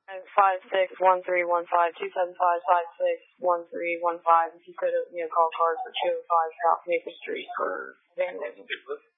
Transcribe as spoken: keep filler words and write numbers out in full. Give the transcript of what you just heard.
Five six one three one five two seven five five six one three one five. If you could, you know, call cars for two oh five South Maple Street for vandalism.